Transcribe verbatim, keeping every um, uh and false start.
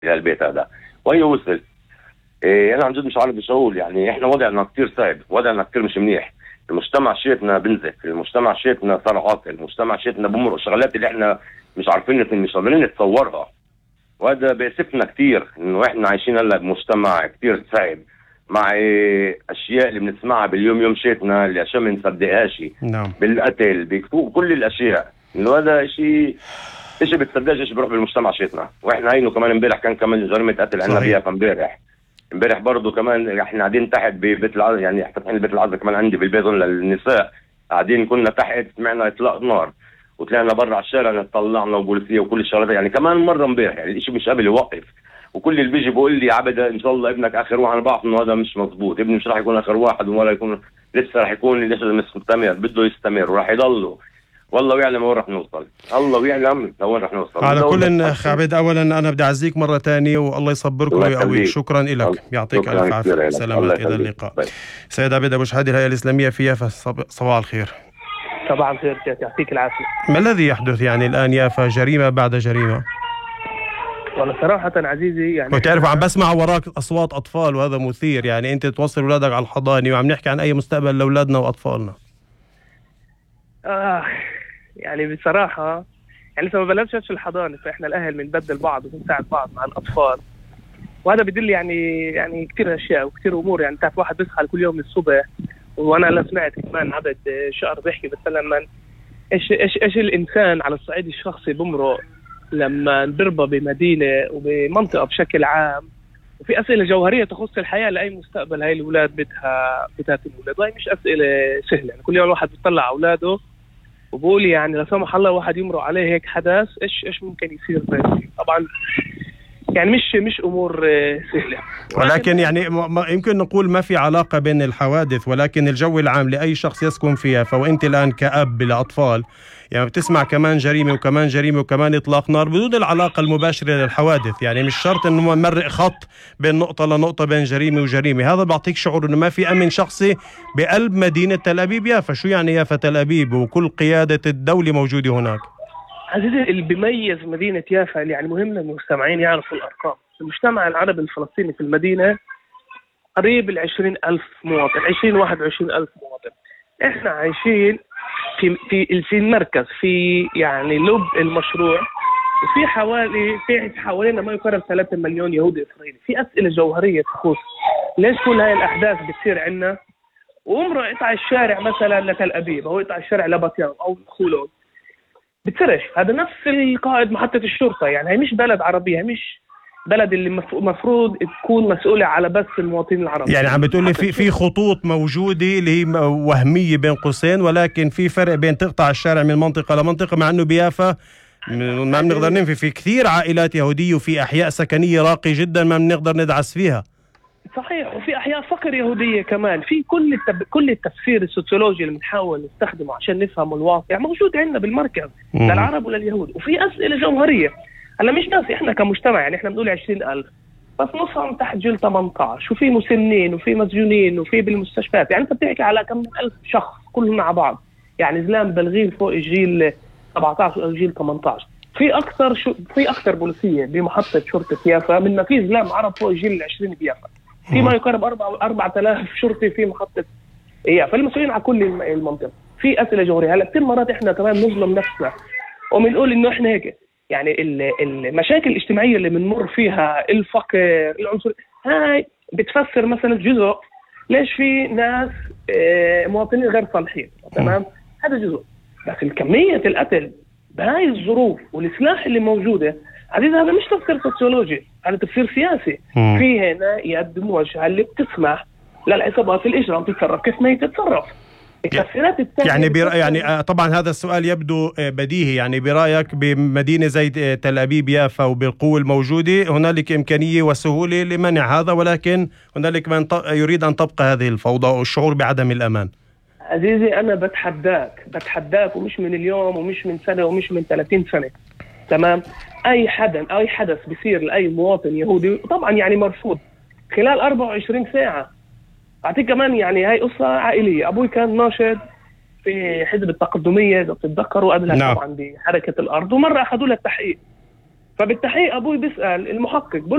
البيت هذا وهي وصل. إيه انا عن جد مش عارف ايش اقول. يعني احنا وضعنا كثير صعب، وضعنا كثير مش منيح. المجتمع شيتنا بنزف، المجتمع شيتنا صار عاطل، المجتمع شيتنا بمرق شغلات اللي احنا مش عارفين مش قادرين نتصورها، وهذا بيأسفنا كثير انه احنا عايشين هلا بمجتمع كثير صعب مع إيه اشياء اللي بنسمعها باليوم يوم شيتنا اللي عشان ما نصدقهاش. نعم. بالقتل بكتب كل الاشياء انه هذا شيء ايش بتصدقش ايش بروح بالمجتمع شيتنا. واحنا هينه كمان امبارح كان كمان جريمه قتل عندنا بيها امبارح. امبارح برضه كمان احنا قاعدين تحت ببيت العزة، يعني فاتحين البيت العزة كمان عندي بالبيت للنساء، قاعدين كنا تحت سمعنا اطلاق نار وطلعنا برا على الشارع طلعنا وبوليسيه وكل الشغلات. يعني كمان مره امبارح يعني الشيء مش قابل يوقف. وكل اللي بيجي بيقول لي عبد ان شاء الله ابنك اخر واحد. انا بعرف انه هذا مش مزبوط، ابني مش راح يكون اخر واحد ولا يكون لسه راح يكون لسه مستمر، بده يستمر وراح يضله. والله يعلم وين رح نوصل، الله يعلم لوين رح نوصل. على كل اخ عبيد اولا انا بدي اعزيك مره ثانيه والله يصبركم ويقويك. شكرا لك، يعطيك الف عافيه. سلامات، الى اللقاء. سيد عبيد ابو شهادي الهيئه الاسلاميه في يافا، صباح الخير. صباح الخير، يعطيك العافيه. ما الذي يحدث يعني الان يافا؟ جريمه بعد جريمه. والله صراحه عزيزي يعني وتعرف عم بسمع وراك اصوات اطفال وهذا مثير. يعني انت توصل اولادك على الحضانه وعم نحكي عن اي مستقبل لاولادنا واطفالنا. اه يعني بصراحة يعني لسه ما بلشتش الحضانة، فإحنا الأهل بنبدل بعض وبنساعد بعض مع الأطفال، وهذا بدل يعني يعني كثير أشياء وكثير أمور. يعني تعرف واحد بيصحى كل يوم الصبح، وأنا لا سمعت كمان عبد شعر بيحكي مثلا من إيش إيش إيش الإنسان على الصعيد الشخصي بمرق لما نربى بمدينة وبمنطقة بشكل عام، وفي أسئلة جوهرية تخص الحياة لأي مستقبل هاي الأولاد بدها بدها تنولد، وهي مش أسئلة سهلة. يعني كل يوم الواحد بيطلع أولاده وبقول يعني لا سمح الله واحد يمرق عليه هيك حدث، ايش ايش ممكن يصير. طبعا يعني مش مش امور سهله، ولكن يعني يمكن نقول ما في علاقه بين الحوادث، ولكن الجو العام لاي شخص يسكن فيها. فوانت الان كأب لاطفال يعني بتسمع كمان جريمه وكمان جريمه وكمان اطلاق نار بدون العلاقه المباشره للحوادث. يعني مش شرط انه نمرق خط بين نقطه لنقطه بين جريمه وجريمه. هذا بيعطيك شعور انه ما في امن شخصي بقلب مدينه تل ابيب يافا. شو يعني يافا تل ابيب وكل قياده الدوله موجوده هناك؟ عزيزي اللي بيميز مدينه يافا اللي يعني مهم للمستمعين يعرفوا الارقام. المجتمع العربي الفلسطيني في المدينه قريب ال عشرين ألف مواطن، عشرين واحد وعشرين ألف مواطن. احنا عايشين في في في المركز، في يعني لب المشروع، وفي حوالي في حوالينا ما يقارب ثلاثة مليون يهودي اسرائيلي. في اسئله جوهريه تخص ليش كل هاي الاحداث بتصير عندنا، وامرؤ يقطع الشارع مثلا لتل ابيب او يقطع الشارع لبطيان او خولون بتصيرش. هذا نفس القائد محطه الشرطه. يعني هي مش بلد عربيه، هي مش بلد اللي مفروض تكون مسؤولة على بس المواطنين العرب. يعني عم بتقول لي في في خطوط موجودة اللي هي وهمية بين قوسين، ولكن في فرق بين تقطع الشارع من منطقة لمنطقة، مع انه بيافا ما بنقدر ننفي في كثير عائلات يهودية وفي احياء سكنية راقية جدا ما بنقدر ندعس فيها. صحيح، وفي احياء فقر يهودية كمان. في كل التب... كل التفسير السوسيولوجي اللي بنحاول نستخدمه عشان نفهم الواقع موجود عندنا بالمركز للعرب ولليهود. وفي اسئلة جوهرية هلا مش بس احنا كمجتمع، يعني احنا بنقول عشرين ألف بس نصهم تحت جيل ثمانية عشر، وفي مسنين وفي مسجونين وفي بالمستشفيات. يعني انت بتحكي على كم ألف شخص كلهم مع بعض، يعني زلام بالغين فوق الجيل سبعة عشر او جيل ثمانية عشر. في اكثر شو في اكثر بوليسيه بمحطه شرطه يافا من ما في زلام عرب فوق الجيل العشرين بيافا. في ما يقارب أربعة آلاف شرطي في محطه يافا المسؤولين على كل المنطقه. في اسئله جوهريه. هلا كثير مرات احنا كمان نظلم نفسنا وبنقول انه احنا هيك. يعني المشاكل الاجتماعيه اللي بنمر فيها، الفقر، العنصر، هاي بتفسر مثلا جزء ليش في ناس مواطنين غير صالحين، تمام؟ هذا جزء. لكن كميه القتل بهاي الظروف والسلاح اللي موجوده عزيز هذا مش تفسير سوسيولوجي، هذا تفسير سياسي. في هنا يد موجهه اللي بتسمح للعصابات الاجرام تتصرف كيف ما تتصرف. يعني بر... يعني طبعا هذا السؤال يبدو بديهي. يعني برايك بمدينه زي تل ابيب يافا وبالقوه الموجوده هنالك امكانيه وسهوله لمنع هذا، ولكن هنالك من ط... يريد ان تبقى هذه الفوضى والشعور بعدم الامان. عزيزي انا بتحداك بتحداك ومش من اليوم ومش من سنه ومش من ثلاثين سنه، تمام؟ اي حدا اي حدث بيصير لاي مواطن يهودي طبعا يعني مرفوض خلال أربعة وعشرين ساعه. أعطيك كمان يعني هاي قصة عائلية. أبوي كان ناشط في حزب التقدمية إذا بتتذكروا قبلها، نعم، طبعا بحركة الأرض، ومرة أخذوا له التحقيق. فبالتحقيق ابوي بيسال المحقق